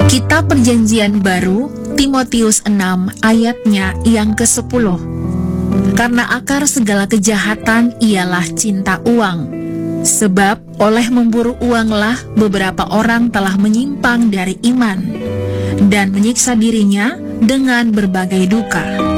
Kitab Perjanjian Baru, Timotius 6 ayatnya yang ke-10. Karena akar segala kejahatan ialah cinta uang. Sebab oleh memburu uanglah beberapa orang telah menyimpang dari iman dan menyiksa dirinya dengan berbagai duka.